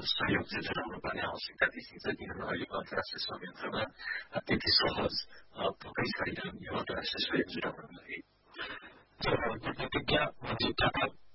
सहयोग चाहिँ जुटाउनुपर्ने आवश्यकता देखिन्छ, किनभने अहिलेको अन्तर्राष्ट्रिय संयन्त्रमा त्यति सहज पक्कै छैन यो अन्तर्राष्ट्रिय सहयोग जुटाउनको लागि। विज्ञ